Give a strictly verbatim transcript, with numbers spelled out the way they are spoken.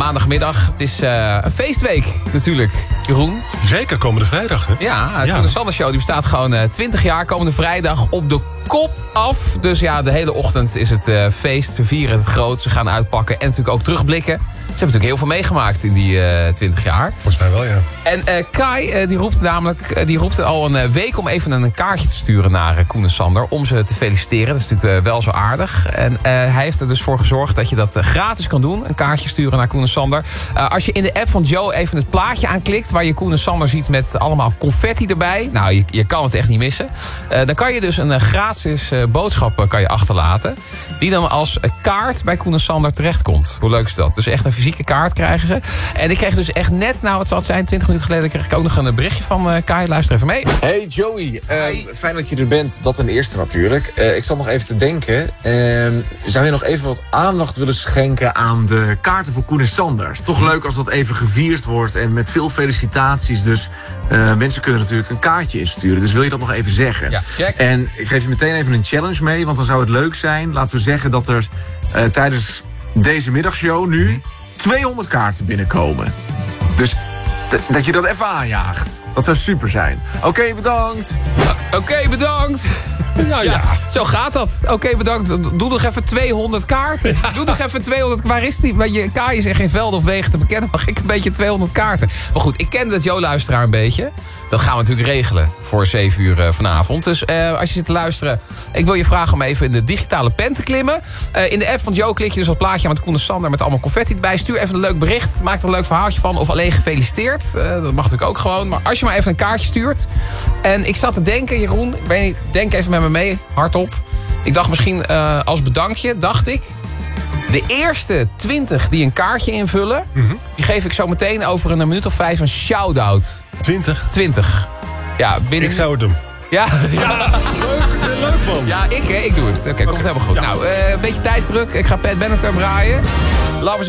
maandagmiddag. Het is uh, een feestweek natuurlijk, Jeroen. Zeker, komende vrijdag, hè? Ja, de Sander Show die bestaat gewoon uh, twintig jaar. Komende vrijdag op de kop af. Dus ja, de hele ochtend is het uh, feest. Ze vieren het groot, ze gaan uitpakken en natuurlijk ook terugblikken. Ze hebben natuurlijk heel veel meegemaakt in die uh, twintig jaar. Volgens mij wel, ja. En uh, Kai uh, die roept namelijk uh, die roept al een uh, week om even een kaartje te sturen naar uh, Koen en Sander. Om ze te feliciteren. Dat is natuurlijk uh, wel zo aardig. En uh, hij heeft er dus voor gezorgd dat je dat uh, gratis kan doen. Een kaartje sturen naar Koen en Sander. Uh, als je in de app van Joe even het plaatje aanklikt. Waar je Koen en Sander ziet met allemaal confetti erbij. Nou, je, je kan het echt niet missen. Uh, dan kan je dus een uh, gratis uh, boodschap uh, kan je achterlaten. Die dan als uh, kaart bij Koen en Sander terechtkomt. Hoe leuk is dat? Dus echt een fysieke kaart krijgen ze. En ik kreeg dus echt net, nou het zal het zijn, twintig minuten geleden kreeg ik ook nog een berichtje van uh, Kai. Luister even mee. Hey Joey, uh, fijn dat je er bent. Dat ten eerste natuurlijk. Uh, ik zat nog even te denken. Uh, zou je nog even wat aandacht willen schenken aan de kaarten voor Koen en Sander? Toch leuk als dat even gevierd wordt en met veel felicitaties. Dus uh, mensen kunnen natuurlijk een kaartje insturen. Dus wil je dat nog even zeggen? Ja, check. En ik geef je meteen even een challenge mee, want dan zou het leuk zijn. Laten we zeggen dat er uh, tijdens deze middagshow nu tweehonderd kaarten binnenkomen. Dus d- dat je dat even aanjaagt. Dat zou super zijn. Oké, okay, bedankt. Uh, Oké, okay, bedankt. Nou ja, zo gaat dat. Oké, okay, bedankt. Doe nog even tweehonderd kaarten. Ja. Doe nog even tweehonderd. Waar is die? Je Kai is echt geen velden of wegen te bekennen. Mag ik een beetje tweehonderd kaarten? Maar goed, ik ken dat Jo-luisteraar een beetje. Dat gaan we natuurlijk regelen voor zeven uur uh, vanavond. Dus uh, als je zit te luisteren, ik wil je vragen om even in de digitale pen te klimmen. Uh, in de app van Joe klik je dus op het plaatje met Koen en Sander met allemaal confetti erbij. Stuur even een leuk bericht. Maak er een leuk verhaaltje van. Of alleen gefeliciteerd. Uh, dat mag natuurlijk ook gewoon. Maar als je maar even een kaartje stuurt. En ik zat te denken, Jeroen. Ik weet niet, denk even met me mee. Hardop. Ik dacht misschien uh, als bedankje, dacht ik. De eerste twintig die een kaartje invullen, mm-hmm. die geef ik zo meteen over een minuut of vijf een shout-out. twintig? twintig. Ja, binnen... Ik zou het doen. Ja, ja. Leuk, leuk man. Ja, ik hè, ik doe het. Oké, okay, okay. Komt helemaal goed. Ja. Nou, uh, een beetje tijdsdruk. Ik ga Pat Benatar draaien. Love is